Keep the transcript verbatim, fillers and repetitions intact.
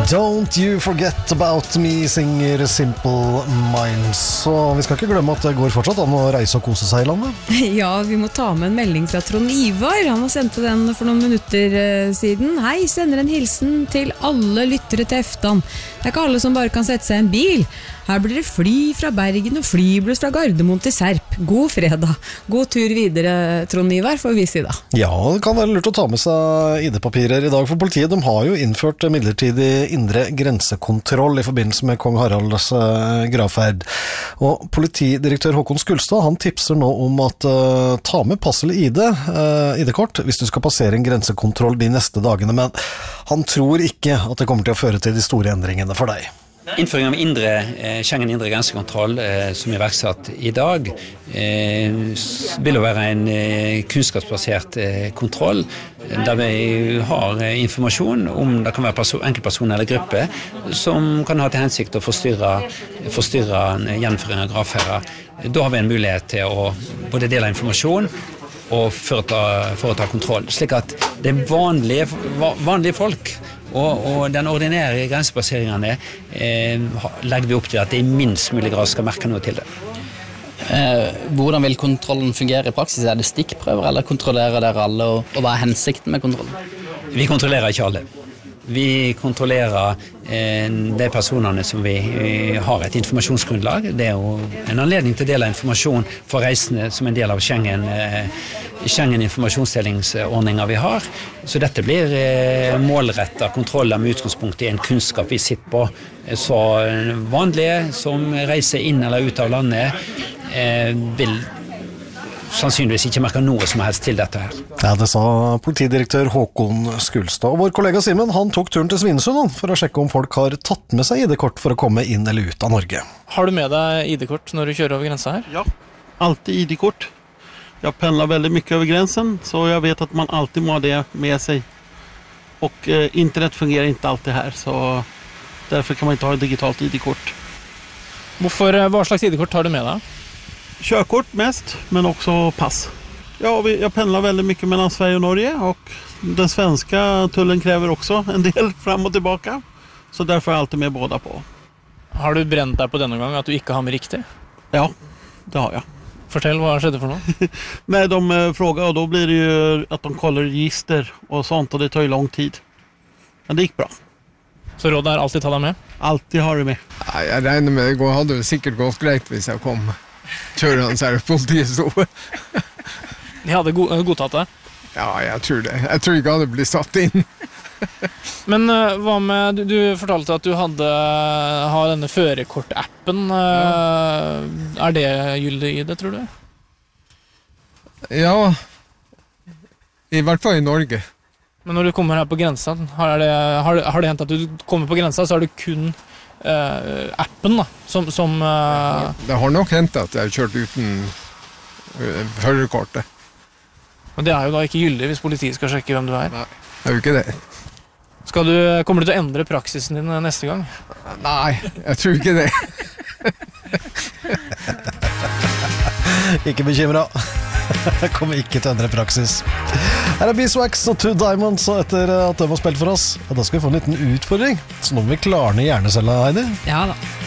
Don't you forget about me, synger Simple Minds. Så vi skal ikke glemme at det går fortsatt an å reise og kose seg I landet. Ja, vi må ta med en melding fra Trond Ivar. Han har sendt den for noen minutter siden. Hei, sender en hilsen til alle lyttere til Eftan. Det er ikke alle som bare kan sette seg I en bil. Her blir det fly fra Bergen og flybluss fra Gardermoen til Serp. God fredag. God tur videre, Trond Ivar, får vi si da. Ja, det kan være lurt å ta med seg I D-papirer I dag, for politiet de har jo innført midlertidig indre grensekontroll I forbindelse med kong Haralds uh, gravferd. Og politidirektør Håkon Skulstad, han tipser nå om at uh, ta med pass eller ID, uh, I D-kort, hvis du skal passere en grensekontroll de neste dagene, men han tror ikke at det kommer til å føre til de store endringene for deg. Innføring av indre, eh, Schengen indre grensekontroll eh, som er verksatt I dag eh, vil jo være en eh, kunnskapsbasert eh, kontroll der vi har eh, informasjon om det kan være perso- enkeltpersoner eller grupper som kan ha til hensikt å forstyrre, forstyrre en gjennomføring av gravferder. Da har vi en mulighet til å både dele informasjon og foreta, foreta kontroll, slik at det er vanlige, vanlige folk Og, og den ordinære grensepasseringene eh, legger vi opp til at det I minst mulig grad skal merke noe til det. Eh, hvordan vil kontrollen fungere I praksis? Er det stikkprøver, eller kontrollerer dere alle, og, og hva er hensikten med kontrollen? Vi kontrollerer ikke alle. Vi kontrollerer eh, de personene som vi eh, har et informasjonsgrunnlag. Det er jo en anledning til å dele informasjon for reisende som en del av Schengen, eh, Schengen informasjonsdelingsordninger vi har. Så dette blir eh, målrettet kontroller med utgangspunkt I en kunnskap vi sitter på. Så vanlige som reiser inn eller ut av landet eh, vil sannsynligvis ikke merke noe som helst til dette her. Ja, det sa politidirektør Håkon Skulstad. Og vår kollega Simen, han tok turen til Svinesund for å sjekke om folk har tatt med seg ID-kort for å komme inn eller ut av Norge. Har du med deg ID-kort når du kjører over grensen her? Ja, alltid ID-kort. Jag pendlar väldigt mycket över gränsen, så jag vet att man alltid må ha det med sig. Och eh, internet fungerar inte alltid här, så därför kan man inte ha ett digitalt ID-kort. Hvorfor, hva slags ID-kort har du med deg? Körkort mest, men också pass. Ja, vi, jag pendlar väldigt mycket mellan Sverige och Norge, och den svenska tullen kräver också en del fram och tillbaka. Så därför har jag alltid med båda på. Har du bränt deg på denne gang at du ikke har med riktig? Ja, det har jag. Fortell, hva skjedde for noe? Nej, de uh, frågar, och då blir det ju att de kollar register och sånt, och det tar ju lång tid. Men det gick bra. Så rådet er alltid ta deg med? Alltid har du med. Ja, jeg regner med det går, hadde det sikkert gått greit hvis jeg kom kjørende så her politiet stod. De hadde go- godtatt det? Ja, jeg tror det. Jeg tror ikke hadde blitt satt inn. Men uh, hva med, du, du fortalte at du hadde, har denne førerkort-appen. Uh, er det gyldig I det, tror du? Ja, I hvert fall I Norge. Men når du kommer her på grensen, har det, har, det, har det hendt at du kommer på grensen, så har du kun uh, appen da, som... som uh... Det har nok hendt at jeg har kjørt uten uh, førerkortet. Men det er jo da ikke gyldig hvis politiet skal sjekke hvem du er. Nei, det er jo ikke det. Skal du, kommer du til å endre praksisen din neste gang? Nei, jeg tror ikke det. Ikke bekymret. Jeg kommer ikke til å endre praksis. Her er Beeswax og Two Diamonds, og etter at de har spilt for oss, ja, da skal vi få en liten utfordring. Så nå må vi klarne hjernecella, Heidi. Ja da.